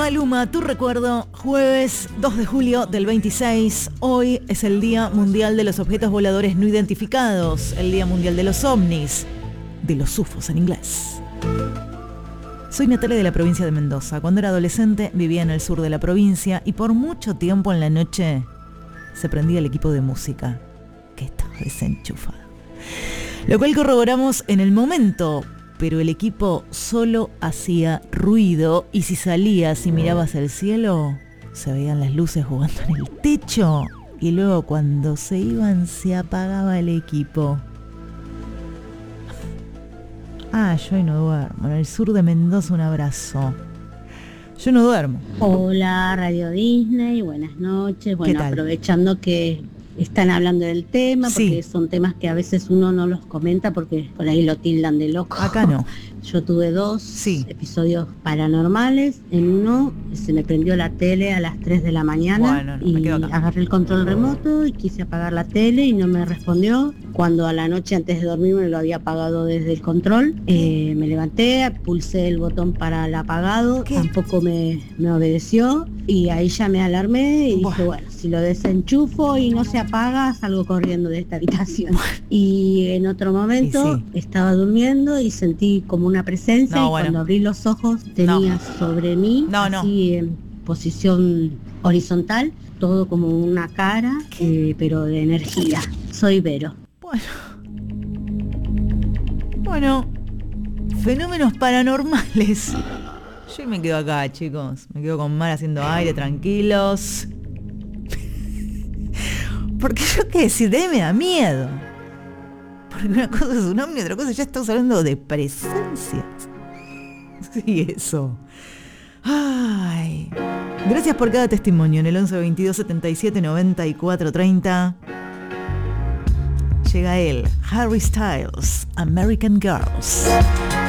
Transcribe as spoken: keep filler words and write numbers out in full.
Maluma, tu recuerdo, jueves dos de julio del veintiséis. Hoy es el Día Mundial de los Objetos Voladores No Identificados, el Día Mundial de los OVNIs, de los U F Os en inglés. Soy Natalia de la provincia de Mendoza. Cuando era adolescente vivía en el sur de la provincia y por mucho tiempo en la noche se prendía el equipo de música, que estaba desenchufado. Lo cual corroboramos en el momento, pero el equipo solo hacía ruido y si salías y mirabas el cielo, se veían las luces jugando en el techo y luego cuando se iban se apagaba el equipo. Ah, yo hoy no duermo. En el sur de Mendoza, un abrazo. Yo no duermo. Hola, Radio Disney, buenas noches. Bueno, aprovechando que están hablando del tema, porque sí, son temas que a veces uno no los comenta porque por ahí lo tildan de loco. Acá no. Yo tuve dos sí. episodios paranormales. En uno se me prendió la tele a las tres de la mañana, bueno, y agarré el control remoto y quise apagar la tele y no me respondió. Cuando a la noche antes de dormir me lo había apagado desde el control, eh, me levanté, pulsé el botón para el apagado, ¿qué? Tampoco me, me obedeció y ahí ya me alarmé y bueno. dije, bueno, si lo desenchufo y no se apaga, salgo corriendo de esta habitación. Bueno. Y en otro momento sí. estaba durmiendo y sentí como una presencia no, y bueno. cuando abrí los ojos tenía no. sobre mí, no, no. así en posición horizontal, todo como una cara, eh, pero de energía. Soy Vero. Bueno. Bueno, fenómenos paranormales. Yo me quedo acá, chicos. Me quedo con Mar haciendo aire, tranquilos. Porque yo qué decir, de ahí me da miedo. Porque una cosa es un ovni, otra cosa ya estamos hablando de presencias. Sí, eso. Ay. Gracias por cada testimonio en el once veintidós setenta y siete noventa y cuatro treinta. Llega él, Harry Styles, American Girls.